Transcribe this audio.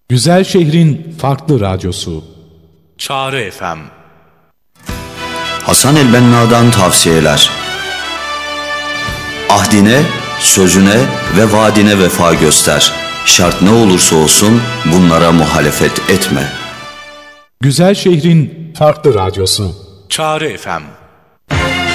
Güzel şehrin farklı radyosu. Çağrı FM. Hasan el-Benna'dan tavsiyeler. Ahdine, sözüne ve vaadine vefa göster. Şart ne olursa olsun bunlara muhalefet etme. Güzel şehrin farklı radyosu. Çağrı FM.